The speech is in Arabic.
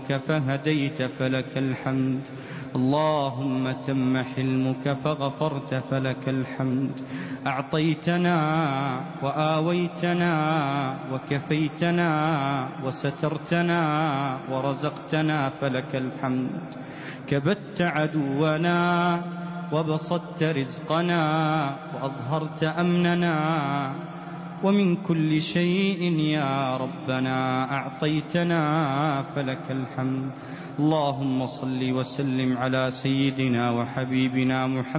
فضلك فهديت فلك الحمد. اللهم تم حلمك فغفرت فلك الحمد. أعطيتنا وآويتنا وكفيتنا وسترتنا ورزقتنا فلك الحمد. كبت عدونا وبسطت رزقنا وأظهرت أمننا، ومن كل شيء يا ربنا أعطيتنا فلك الحمد. اللهم صل وسلم على سيدنا وحبيبنا محمد